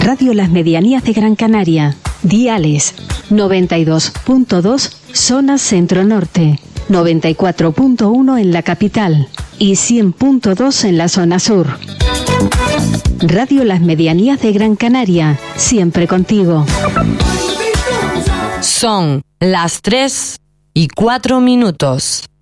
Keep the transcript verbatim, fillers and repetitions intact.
Radio Las Medianías de Gran Canaria. Diales noventa y dos punto dos zona centro-norte, noventa y cuatro punto uno en la capital y cien punto dos en la zona sur. Radio Las Medianías de Gran Canaria, siempre contigo. Son las tres y cuatro minutos.